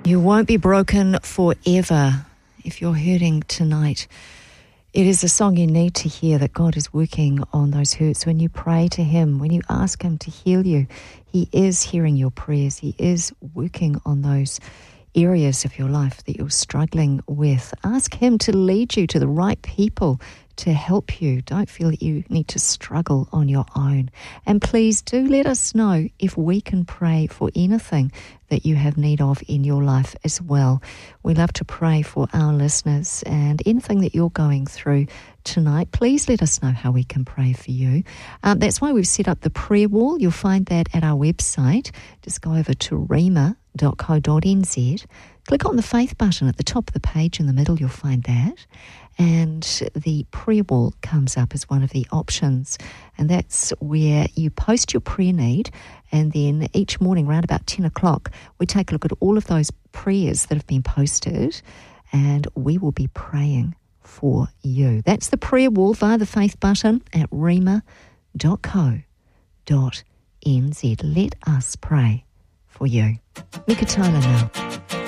You won't be broken forever. If you're hurting tonight, it is a song you need to hear, that God is working on those hurts. When you pray to Him, when you ask Him to heal you, He is hearing your prayers. He is working on those areas of your life that you're struggling with. Ask Him to lead you to the right people to help you. Don't feel that you need to struggle on your own. And please do let us know if we can pray for anything that you have need of in your life as well. We love to pray for our listeners, and anything that you're going through tonight, please let us know how we can pray for you. That's why we've set up the prayer wall. You'll find that at our website. Just go over to rhema.co.nz. Click on the faith button at the top of the page. In the middle, you'll find that. And the prayer wall comes up as one of the options. And that's where you post your prayer need. And then each morning around about 10 o'clock, we take a look at all of those prayers that have been posted, and we will be praying for you. That's the prayer wall via the faith button at rhema.co.nz. Let us pray for you. Mika Tyler now.